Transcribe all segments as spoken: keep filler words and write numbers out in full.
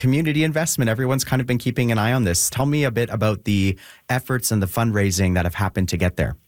Community investment. Everyone's kind of been keeping an eye on this. Tell me a bit about the efforts and the fundraising that have happened to get there.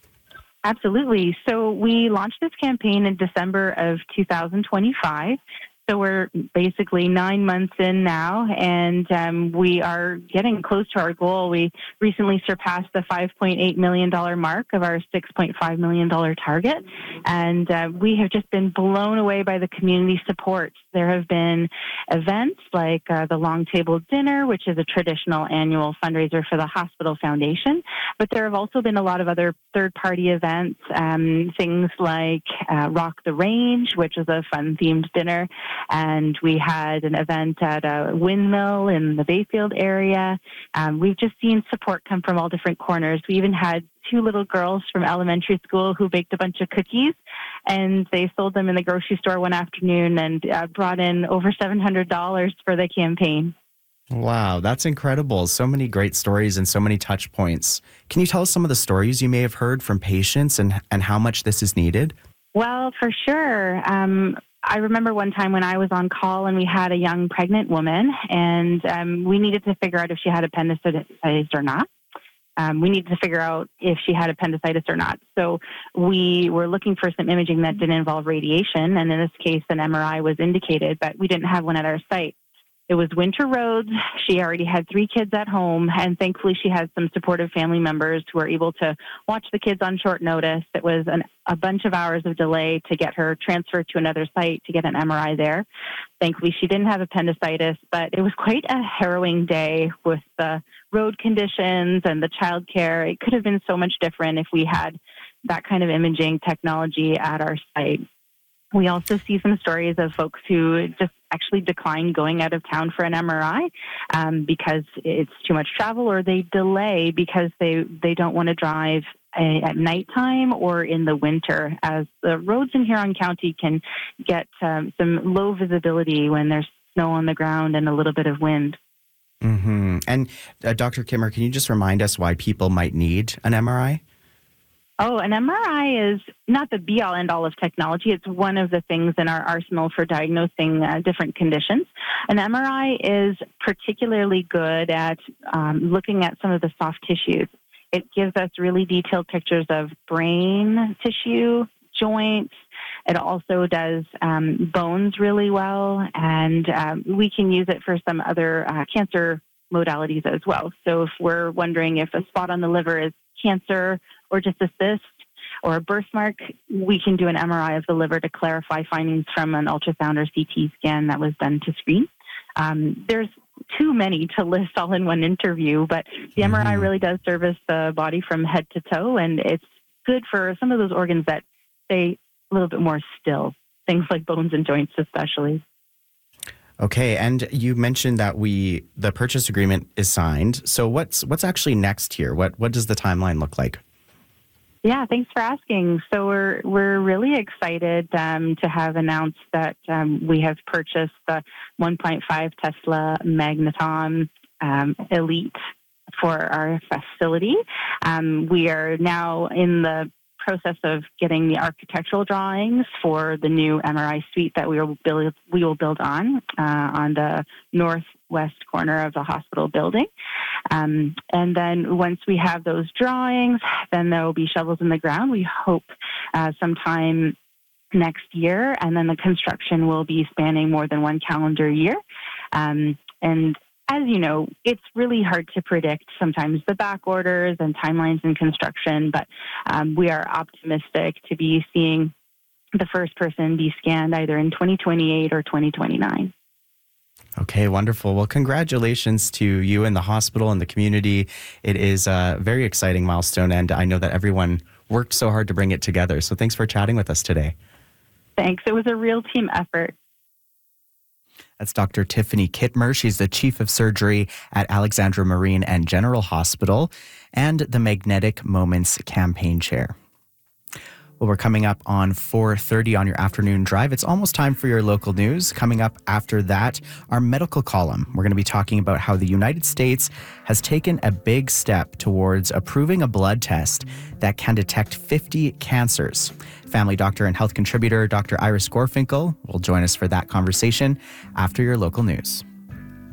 Absolutely. So we launched this campaign in December of two thousand twenty-five. So we're basically nine months in now, and um, we are getting close to our goal. We recently surpassed the five point eight million dollars mark of our six point five million dollars target, and uh, we have just been blown away by the community support. There have been events like uh, the Long Table Dinner, which is a traditional annual fundraiser for the Hospital Foundation, but there have also been a lot of other third-party events, um, things like uh, Rock the Range, which is a fun-themed dinner. And we had an event at a windmill in the Bayfield area. Um, we've just seen support come from all different corners. We even had two little girls from elementary school who baked a bunch of cookies, and they sold them in the grocery store one afternoon and uh, brought in over seven hundred dollars for the campaign. Wow, that's incredible. So many great stories and so many touch points. Can you tell us some of the stories you may have heard from patients and, and how much this is needed? Well, for sure. Um, I remember one time when I was on call and we had a young pregnant woman, and um, we needed to figure out if she had appendicitis or not. Um, we needed to figure out if she had appendicitis or not. So we were looking for some imaging that didn't involve radiation, and in this case, an M R I was indicated, but we didn't have one at our site. It was winter roads. She already had three kids at home, and thankfully she had some supportive family members who were able to watch the kids on short notice. It was an, a bunch of hours of delay to get her transferred to another site to get an M R I there. Thankfully, she didn't have appendicitis, but it was quite a harrowing day with the road conditions and the childcare. It could have been so much different if we had that kind of imaging technology at our site. We also see some stories of folks who just actually decline going out of town for an M R I um, because it's too much travel, or they delay because they, they don't want to drive a, at nighttime or in the winter, as the roads in Huron County can get um, some low visibility when there's snow on the ground and a little bit of wind. Mm-hmm. And uh, Doctor Kimmer, can you just remind us why people might need an M R I? Oh, an M R I is not the be-all, end-all of technology. It's one of the things in our arsenal for diagnosing uh, different conditions. An M R I is particularly good at um, looking at some of the soft tissues. It gives us really detailed pictures of brain tissue, joints. It also does um, bones really well, and um, we can use it for some other uh, cancer modalities as well. So if we're wondering if a spot on the liver is cancer or just a cyst or a birthmark, we can do an M R I of the liver to clarify findings from an ultrasound or C T scan that was done to screen. Um, there's too many to list all in one interview, but the mm-hmm. M R I really does service the body from head to toe, and it's good for some of those organs that stay a little bit more still, things like bones and joints especially. Okay, and you mentioned that we the purchase agreement is signed. So what's what's actually next here? What what does the timeline look like? Yeah, thanks for asking. So we're we're really excited um, to have announced that um, we have purchased the one point five Tesla Magneton um, Elite for our facility. Um, we are now in the process of getting the architectural drawings for the new M R I suite that we will build we will build on uh, on the northwest corner of the hospital building. Um, and then once we have those drawings, then there will be shovels in the ground. We hope uh, sometime next year, and then the construction will be spanning more than one calendar year. Um, and as you know, it's really hard to predict sometimes the back orders and timelines in construction, but um, we are optimistic to be seeing the first person be scanned either in twenty twenty-eight or twenty twenty-nine. Okay, wonderful. Well, congratulations to you and the hospital and the community. It is a very exciting milestone, and I know that everyone worked so hard to bring it together. So thanks for chatting with us today. Thanks. It was a real team effort. That's Doctor Tiffany Kittmer. She's the Chief of Surgery at Alexandra Marine and General Hospital and the Magnetic Moments Campaign Chair. Well, we're coming up on four thirty on your afternoon drive. It's almost time for your local news. Coming up after that, our medical column. We're going to be talking about how the United States has taken a big step towards approving a blood test that can detect fifty cancers. Family doctor and health contributor Doctor Iris Gorfinkel will join us for that conversation after your local news.